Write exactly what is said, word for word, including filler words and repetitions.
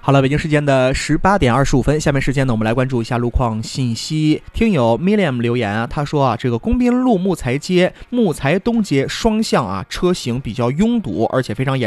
好了，北京时间的十八点二十五分，下面时间呢，我们来关注一下路况信息。听友 Milliam 留言啊，他说啊，这个工宾路木材街、木材东街双向啊，车行比较拥堵，而且非常严。